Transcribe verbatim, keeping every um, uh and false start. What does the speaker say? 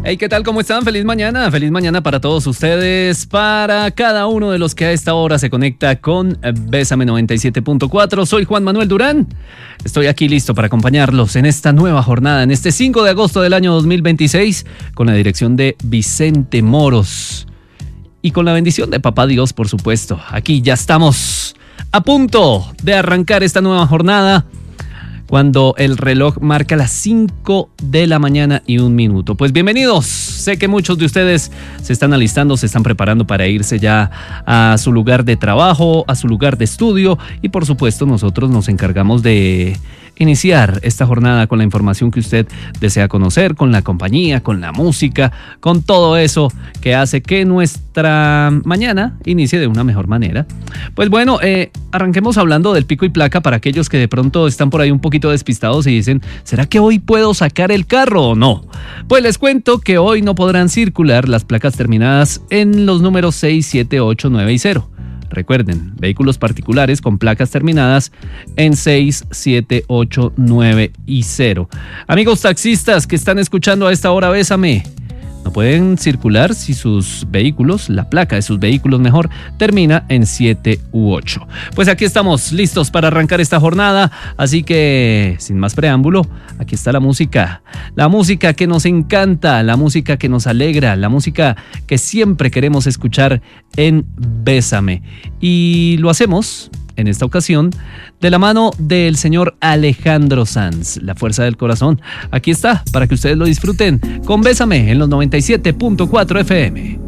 Hey, ¿qué tal? ¿Cómo están? Feliz mañana, feliz mañana para todos ustedes, para cada uno de los que a esta hora se conecta con Bésame noventa y siete punto cuatro. Soy Juan Manuel Durán, estoy aquí listo para acompañarlos en esta nueva jornada, en este cinco de agosto del año dos mil veintiséis, con la dirección de Vicente Moros y con la bendición de Papá Dios, por supuesto. Aquí ya estamos a punto de arrancar esta nueva jornada, cuando el reloj marca las cinco de la mañana y un minuto. Pues bienvenidos, sé que muchos de ustedes se están alistando, se están preparando para irse ya a su lugar de trabajo, a su lugar de estudio, y por supuesto nosotros nos encargamos de iniciar esta jornada con la información que usted desea conocer, con la compañía, con la música, con todo eso que hace que nuestra mañana inicie de una mejor manera. Pues bueno, eh, arranquemos hablando del pico y placa para aquellos que de pronto están por ahí un poquito despistados y dicen, ¿será que hoy puedo sacar el carro o no? Pues les cuento que hoy no podrán circular las placas terminadas en los números seis, siete, ocho, nueve y cero. Recuerden, vehículos particulares con placas terminadas en seis, siete, ocho, nueve y cero. Amigos taxistas que están escuchando a esta hora, Bésame, no pueden circular si sus vehículos, la placa de sus vehículos mejor, termina en siete u ocho. Pues aquí estamos listos para arrancar esta jornada, así que sin más preámbulo, aquí está la música. La música que nos encanta, la música que nos alegra, la música que siempre queremos escuchar en Bésame. Y lo hacemos en esta ocasión de la mano del señor Alejandro Sanz, La Fuerza del Corazón. Aquí está, para que ustedes lo disfruten con Bésame en los noventa y siete punto cuatro F M.